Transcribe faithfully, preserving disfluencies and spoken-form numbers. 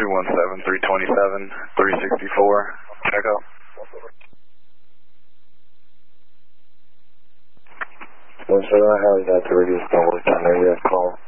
one seven, three twenty-seven, three sixty-four. Check out. one seven, how is that to reduce the work on there? You have call.